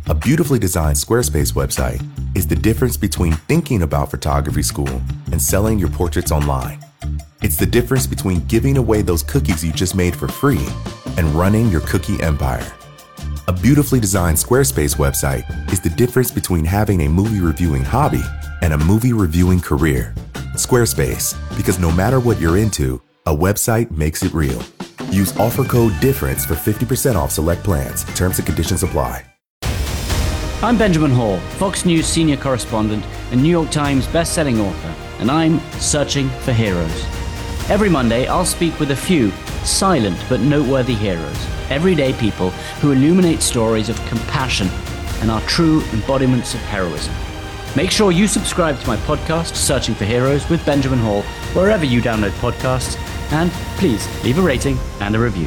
A beautifully designed Squarespace website is the difference between thinking about photography school and selling your portraits online. It's the difference between giving away those cookies you just made for free and running your cookie empire. A beautifully designed Squarespace website is the difference between having a movie reviewing hobby and a movie reviewing career. Squarespace, because no matter what you're into, a website makes it real. Use offer code DIFFERENCE for 50% off select plans. Terms and conditions apply. I'm Benjamin Hall, Fox News senior correspondent and New York Times best-selling author, and I'm searching for heroes. Every Monday, I'll speak with a few silent but noteworthy heroes, everyday people who illuminate stories of compassion and are true embodiments of heroism. Make sure you subscribe to my podcast, Searching for Heroes with Benjamin Hall, wherever you download podcasts, and please leave a rating and a review.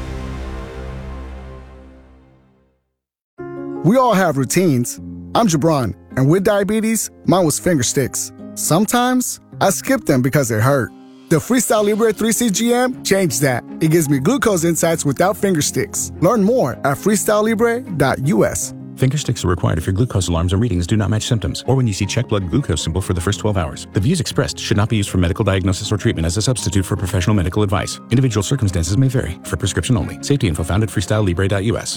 We all have routines. I'm Jabron, and with diabetes, mine was finger sticks. Sometimes I skip them because they hurt. The Freestyle Libre 3CGM changed that. It gives me glucose insights without finger sticks. Learn more at freestylelibre.us. Finger sticks are required if your glucose alarms or readings do not match symptoms, or when you see check blood glucose symbol for the first 12 hours. The views expressed should not be used for medical diagnosis or treatment as a substitute for professional medical advice. Individual circumstances may vary. For prescription only. Safety info found at freestylelibre.us.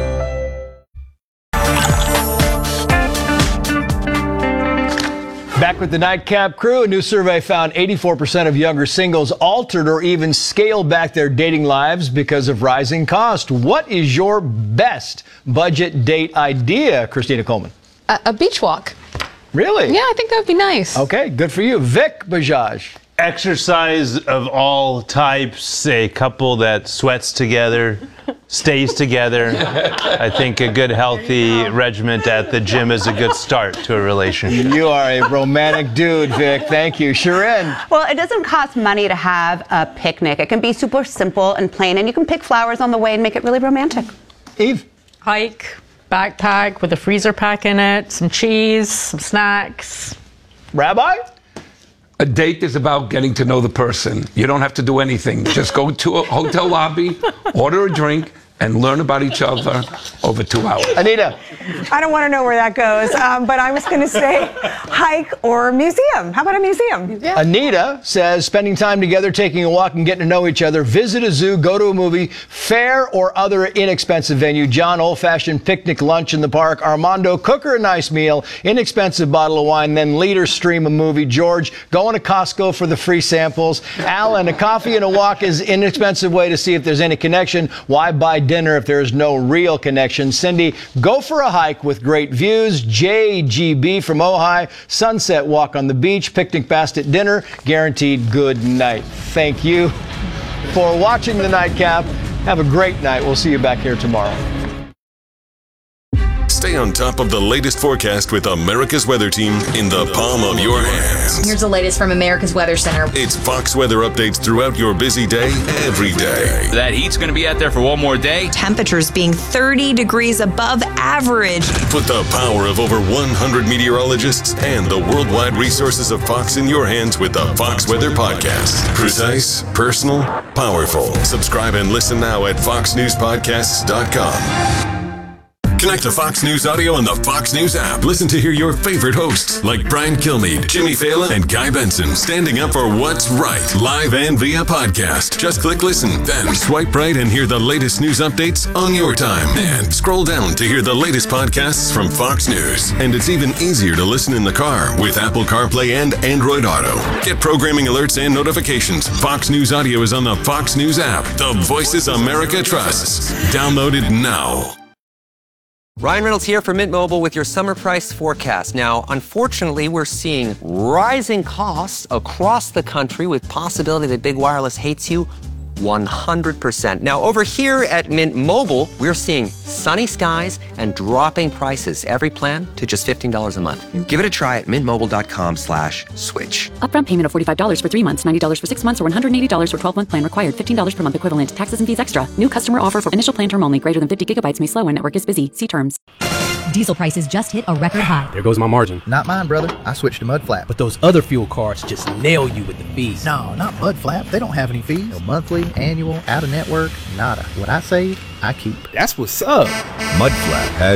Back with the Nightcap crew, a new survey found 84% of younger singles altered or even scaled back their dating lives because of rising cost. What is your best budget date idea, Christina Coleman? A beach walk. Really? Yeah, I think that would be nice. Okay, good for you. Vic Bajaj. Exercise of all types, a couple that sweats together, stays together. I think a good, healthy regiment at the gym is a good start to a relationship. You are a romantic dude, Vic. Thank you. Sharon. Well, it doesn't cost money to have a picnic. It can be super simple and plain, and you can pick flowers on the way and make it really romantic. Eve. Hike, backpack with a freezer pack in it, some cheese, some snacks. Rabbi? A date is about getting to know the person. You don't have to do anything. Just go to a hotel lobby, order a drink, and learn about each other over 2 hours. Anita. I don't want to know where that goes, but I was going to say hike or museum. How about a museum? Yeah. Anita says spending time together, taking a walk and getting to know each other, visit a zoo, go to a movie, fair or other inexpensive venue. John, old-fashioned picnic lunch in the park. Armando, cook her a nice meal, inexpensive bottle of wine, then leader stream a movie. George, going to Costco for the free samples. Alan, a coffee and a walk is an inexpensive way to see if there's any connection. Why buy dinner if there's no real connection? Cindy, go for a hike with great views. JGB from Ojai, sunset walk on the beach, picnic basket dinner, guaranteed good night. Thank you for watching the Nightcap. Have a great night. We'll see you back here tomorrow. Stay on top of the latest forecast with America's Weather Team in the palm of your hands. Here's the latest from America's Weather Center. It's Fox weather updates throughout your busy day, every day. That heat's going to be out there for one more day. Temperatures being 30 degrees above average. Put the power of over 100 meteorologists and the worldwide resources of Fox in your hands with the Fox Weather Podcast. Precise, personal, powerful. Subscribe and listen now at foxnewspodcasts.com. Connect to Fox News Audio on the Fox News app. Listen to hear your favorite hosts like Brian Kilmeade, Jimmy Fallon, and Guy Benson standing up for what's right, live and via podcast. Just click listen, then swipe right and hear the latest news updates on your time. And scroll down to hear the latest podcasts from Fox News. And it's even easier to listen in the car with Apple CarPlay and Android Auto. Get programming alerts and notifications. Fox News Audio is on the Fox News app. The voices America trusts. Download it now. Ryan Reynolds here for Mint Mobile with your summer price forecast. Now, unfortunately, we're seeing rising costs across the country with possibility that big wireless hates you 100%. Now, over here at Mint Mobile, we're seeing sunny skies and dropping prices. Every plan to just $15 a month. Give it a try at mintmobile.com/switch. Upfront payment of $45 for 3 months, $90 for 6 months, or $180 for 12-month plan required. $15 per month equivalent. Taxes and fees extra. New customer offer for initial plan term only. Greater than 50 gigabytes may slow when network is busy. See terms. Diesel prices just hit a record high. There goes my margin. Not mine, brother. I switched to Mudflap. But those other fuel cards just nail you with the fees. No, not Mudflap. They don't have any fees. No monthly, annual, out of network, nada. What I save, I keep. That's what's up. Mudflap has